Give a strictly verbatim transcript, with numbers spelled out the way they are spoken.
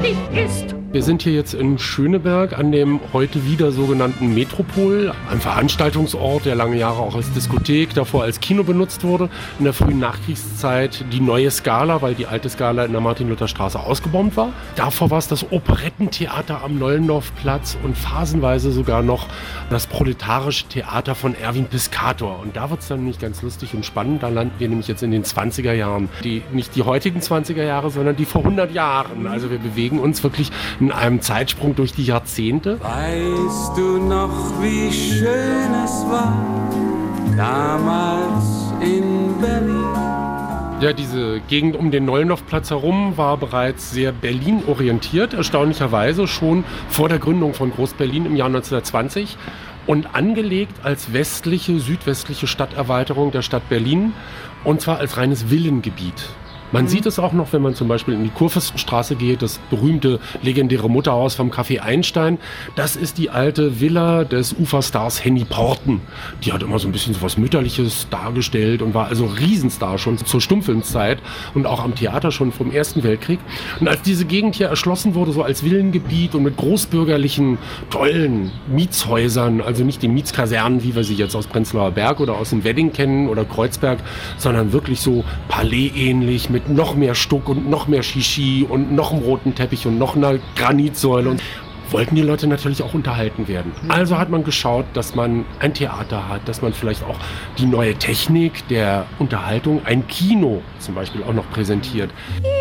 wichtig ist. Wir sind hier jetzt in Schöneberg an dem heute wieder sogenannten Metropol, einem Veranstaltungsort, der lange Jahre auch als Diskothek, davor als Kino benutzt wurde. In der frühen Nachkriegszeit die neue Scala, weil die alte Scala in der Martin-Luther-Straße ausgebombt war. Davor war es das Operettentheater am Nollendorfplatz und phasenweise sogar noch das proletarische Theater von Erwin Piscator. Und da wird es dann nämlich ganz lustig und spannend. Da landen wir nämlich jetzt in den zwanziger Jahren. Die, nicht die heutigen zwanziger Jahre, sondern die vor hundert Jahren. Also wir bewegen uns wirklich in einem Zeitsprung durch die Jahrzehnte. Weißt du noch, wie schön es war, damals in Berlin? Ja, diese Gegend um den Nollendorfplatz herum war bereits sehr Berlin-orientiert, erstaunlicherweise schon vor der Gründung von Groß-Berlin im Jahr neunzehnhundertzwanzig und angelegt als westliche, südwestliche Stadterweiterung der Stadt Berlin und zwar als reines Villengebiet. Man sieht es auch noch, wenn man zum Beispiel in die Kurfürstenstraße geht, das berühmte, legendäre Mutterhaus vom Café Einstein. Das ist die alte Villa des Uferstars Henny Porten. Die hat immer so ein bisschen so was Mütterliches dargestellt und war also Riesenstar schon zur Stummfilmzeit und auch am Theater schon vom Ersten Weltkrieg. Und als diese Gegend hier erschlossen wurde, so als Villengebiet und mit großbürgerlichen, tollen Mietshäusern, also nicht die Mietskasernen, wie wir sie jetzt aus Prenzlauer Berg oder aus dem Wedding kennen oder Kreuzberg, sondern wirklich so Palais-ähnlich mit noch mehr Stuck und noch mehr Shishi und noch einem roten Teppich und noch einer Granitsäule. Und wollten die Leute natürlich auch unterhalten werden. Also hat man geschaut, dass man ein Theater hat, dass man vielleicht auch die neue Technik der Unterhaltung, ein Kino zum Beispiel auch noch präsentiert.